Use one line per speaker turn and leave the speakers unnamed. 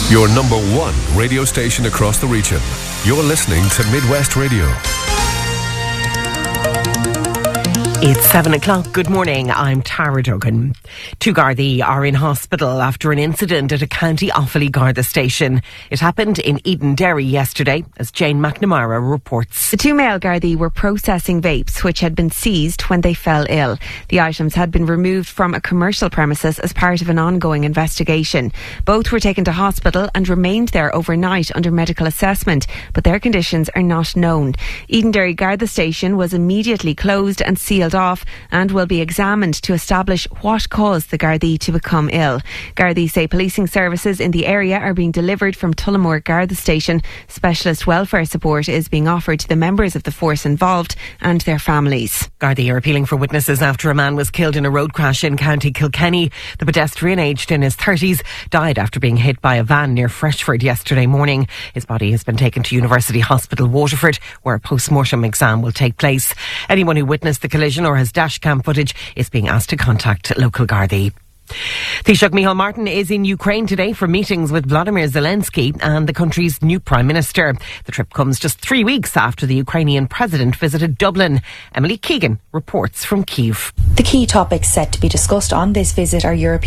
Your number one radio station across the region. You're listening to Midwest Radio.
It's 7 o'clock. Good morning. I'm Tara Duggan. Two Gardaí are in hospital after an incident at a County Offaly Garda station. It happened in Edenderry yesterday, as Jane McNamara reports.
The two male Gardaí were processing vapes which had been seized when they fell ill. The items had been removed from a commercial premises as part of an ongoing investigation. Both were taken to hospital and remained there overnight under medical assessment, but their conditions are not known. Edenderry Garda station was immediately closed and sealed off and will be examined to establish what caused the Gardaí to become ill. Gardaí say policing services in the area are being delivered from Tullamore Garda station. Specialist welfare support is being offered to the members of the force involved and their families.
Gardaí are appealing for witnesses after a man was killed in a road crash in County Kilkenny. The pedestrian, aged in his 30s, died after being hit by a van near Freshford yesterday morning. His body has been taken to University Hospital Waterford, where a post-mortem exam will take place. Anyone who witnessed the collision or has dashcam footage is being asked to contact local Gardaí. Taoiseach Micheál Martin is in Ukraine today for meetings with Vladimir Zelensky and the country's new Prime Minister. The trip comes just 3 weeks after the Ukrainian president visited Dublin. Emily Keegan reports from Kyiv.
The key topics set to be discussed on this visit are European